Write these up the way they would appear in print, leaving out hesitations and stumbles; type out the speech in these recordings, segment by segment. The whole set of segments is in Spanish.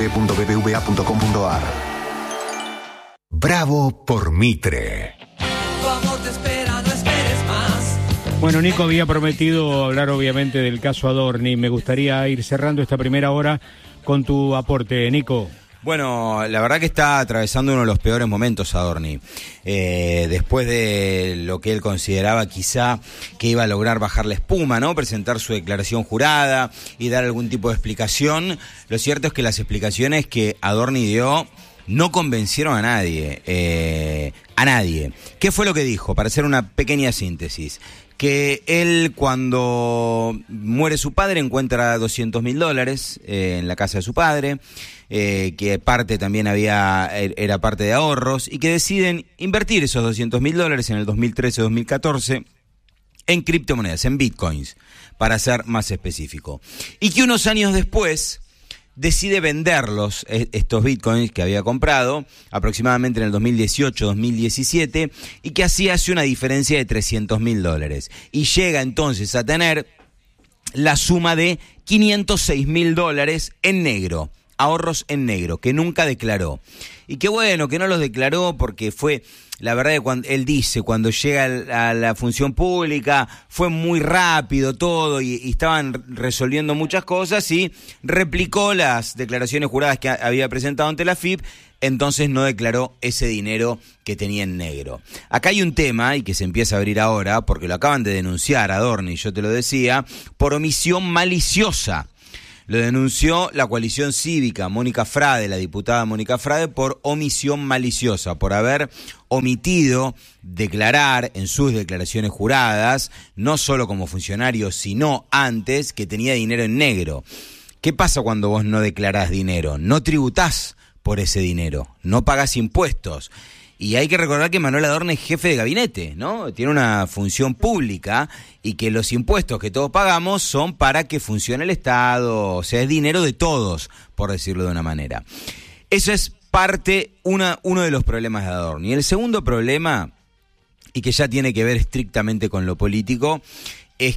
www.bbva.com.ar. Bravo por Mitre. Tu amor te espera, no esperes más. Bueno, Nico había prometido hablar obviamente del caso Adorni. Me gustaría ir cerrando esta primera hora con tu aporte, Nico. Bueno, la verdad que está atravesando uno de los peores momentos Adorni. Después de lo que él consideraba quizá que iba a lograr bajar la espuma, ¿no? Presentar su declaración jurada y dar algún tipo de explicación. Lo cierto es que las explicaciones que Adorni dio no convencieron a nadie. ¿Qué fue lo que dijo? Para hacer una pequeña síntesis. Que él, cuando muere su padre, encuentra $200.000 en la casa de su padre, que parte también era parte de ahorros, y que deciden invertir esos $200.000 en el 2013-2014 en criptomonedas, en bitcoins, para ser más específico. Y que unos años después decide venderlos, estos bitcoins que había comprado, aproximadamente en el 2018-2017, y que así hace una diferencia de $300.000. Y llega entonces a tener la suma de $506.000 en negro, ahorros en negro, que nunca declaró. Y qué bueno que no los declaró, porque fue, la verdad, cuando él dice, cuando llega a la función pública, fue muy rápido todo y estaban resolviendo muchas cosas, y replicó las declaraciones juradas que había presentado ante la FIP, entonces no declaró ese dinero que tenía en negro. Acá hay un tema, y que se empieza a abrir ahora, porque lo acaban de denunciar a Adorni, yo te lo decía, por omisión maliciosa. Lo denunció la coalición cívica, Mónica Frade, la diputada Mónica Frade, por omisión maliciosa, por haber omitido declarar en sus declaraciones juradas, no solo como funcionario, sino antes, que tenía dinero en negro. ¿Qué pasa cuando vos no declarás dinero? No tributás por ese dinero, no pagás impuestos. Y hay que recordar que Manuel Adorni es jefe de gabinete, ¿no? Tiene una función pública, y que los impuestos que todos pagamos son para que funcione el Estado, o sea, es dinero de todos, por decirlo de una manera. Eso es uno de los problemas de Adorni. El segundo problema, y que ya tiene que ver estrictamente con lo político, es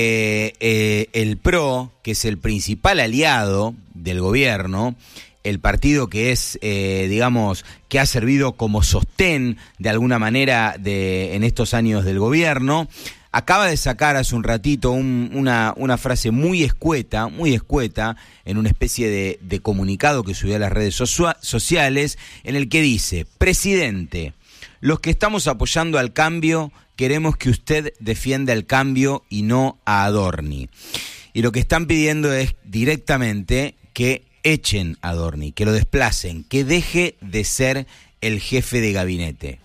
que el PRO, que es el principal aliado del gobierno, el partido que es, digamos, que ha servido como sostén de alguna manera en estos años del gobierno, acaba de sacar hace un ratito una frase muy escueta, en una especie de comunicado que subió a las redes sociales, en el que dice: presidente, los que estamos apoyando al cambio queremos que usted defienda el cambio y no a Adorni. Y lo que están pidiendo es directamente que echen a Adorni, que lo desplacen, que deje de ser el jefe de gabinete.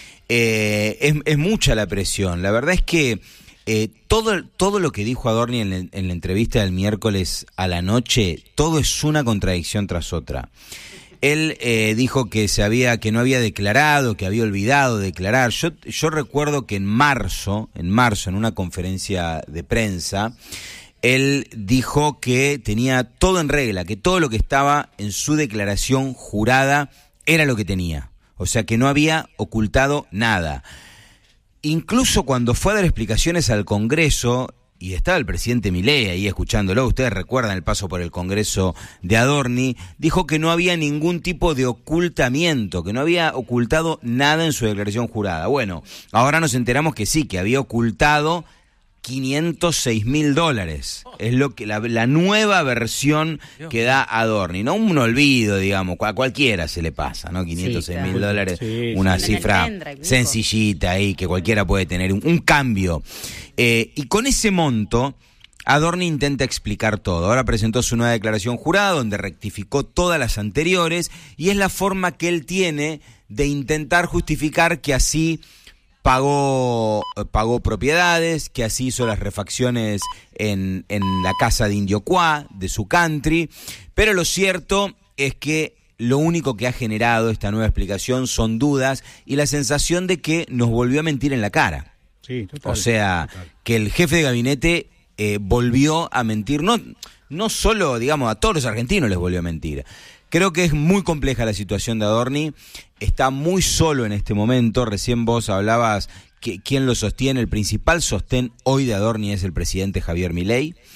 Es mucha la presión. La verdad es que todo lo que dijo Adorni en la entrevista del miércoles a la noche, todo es una contradicción tras otra. Él dijo que no había declarado, que había olvidado declarar. Yo recuerdo que en marzo, en una conferencia de prensa, él dijo que tenía todo en regla, que todo lo que estaba en su declaración jurada era lo que tenía. O sea, que no había ocultado nada. Incluso cuando fue a dar explicaciones al Congreso, y estaba el presidente Milei ahí escuchándolo, ustedes recuerdan el paso por el Congreso de Adorni, dijo que no había ningún tipo de ocultamiento, que no había ocultado nada en su declaración jurada. Bueno, ahora nos enteramos que sí, que había ocultado $506.000. Es lo que la nueva versión que da Adorni, no un olvido, digamos, a cualquiera se le pasa, ¿no? $506.000, sí, una cifra sencillita ahí que cualquiera puede tener, un cambio. Y con ese monto, Adorni intenta explicar todo. Ahora presentó su nueva declaración jurada, donde rectificó todas las anteriores, y es la forma que él tiene de intentar justificar que así pagó propiedades, que así hizo las refacciones en la casa de Indiocuá, de su country, pero lo cierto es que lo único que ha generado esta nueva explicación son dudas y la sensación de que nos volvió a mentir en la cara. Sí, total, o sea, total. Que el jefe de gabinete volvió a mentir, no solo, digamos, a todos los argentinos les volvió a mentir. Creo que es muy compleja la situación de Adorni, está muy solo en este momento. Recién vos hablabas quién lo sostiene. El principal sostén hoy de Adorni es el presidente Javier Milei.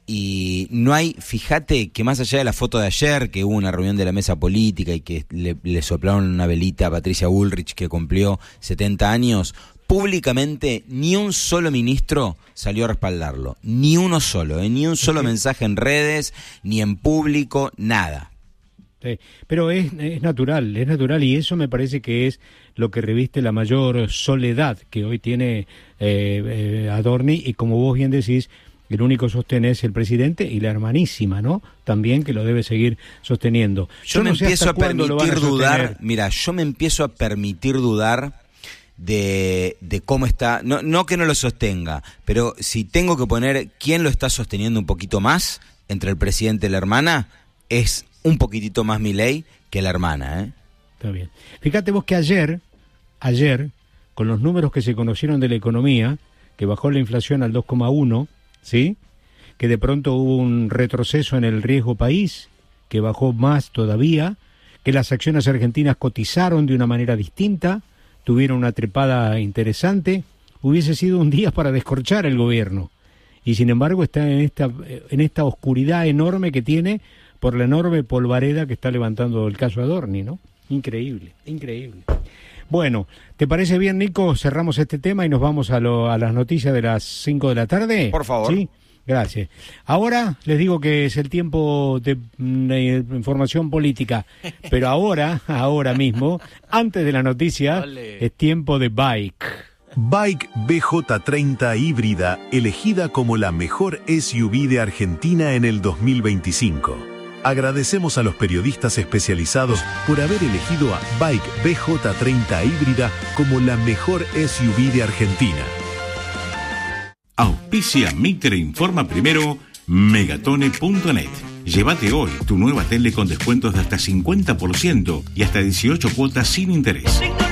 Y no hay, fíjate que más allá de la foto de ayer, que hubo una reunión de la mesa política y que le soplaron una velita a Patricia Bullrich, que cumplió 70 años, públicamente ni un solo ministro salió a respaldarlo. Ni uno solo, ni un solo mensaje en redes, ni en público, nada. Sí, pero es natural, y eso me parece que es lo que reviste la mayor soledad que hoy tiene Adorni, y como vos bien decís, el único sostén es el presidente y la hermanísima, ¿no? También, que lo debe seguir sosteniendo. Yo me empiezo a permitir dudar, mira, yo me empiezo a permitir dudar de cómo está, no que no lo sostenga, pero si tengo que poner quién lo está sosteniendo un poquito más entre el presidente y la hermana, es un poquitito más Milei que la hermana, ¿eh? Está bien. Fíjate vos que ayer, con los números que se conocieron de la economía, que bajó la inflación al 2,1, ¿sí? Que de pronto hubo un retroceso en el riesgo país, que bajó más todavía, que las acciones argentinas cotizaron de una manera distinta, tuvieron una trepada interesante, hubiese sido un día para descorchar el gobierno. Y sin embargo está en esta oscuridad enorme que tiene por la enorme polvareda que está levantando el caso Adorni, ¿no? Increíble. Bueno, ¿te parece bien, Nico? Cerramos este tema y nos vamos a las noticias de las 5 de la tarde. Por favor. Sí, gracias. Ahora les digo que es el tiempo de información política, pero ahora mismo, antes de la noticia, es tiempo de Bike. Bike BJ30 híbrida, elegida como la mejor SUV de Argentina en el 2025. Agradecemos a los periodistas especializados por haber elegido a Bike BJ30 híbrida como la mejor SUV de Argentina. Auspicia Mitre Informa Primero, Megatone.net. Llévate hoy tu nueva tele con descuentos de hasta 50% y hasta 18 cuotas sin interés.